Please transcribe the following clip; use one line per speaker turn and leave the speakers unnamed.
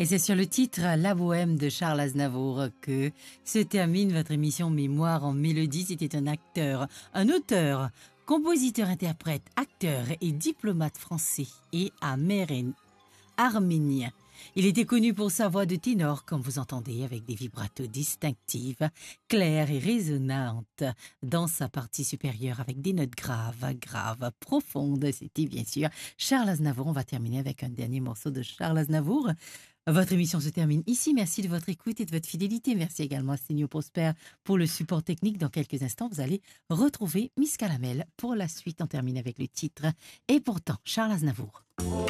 Et c'est sur le titre La Bohème de Charles Aznavour que se termine votre émission Mémoire en mélodie. C'était un acteur, un auteur, compositeur-interprète, acteur et diplomate français et arménien. Il était connu pour sa voix de ténor, comme vous entendez, avec des vibratos distinctives, claires et résonnantes, dans sa partie supérieure, avec des notes graves, profondes. C'était bien sûr Charles Aznavour. On va terminer avec un dernier morceau de Charles Aznavour. Votre émission se termine ici. Merci de votre écoute et de votre fidélité. Merci également à Sténio Prosper pour le support technique. Dans quelques instants, vous allez retrouver Miss Calamel pour la suite. On termine avec le titre « Et pourtant, Charles Aznavour ».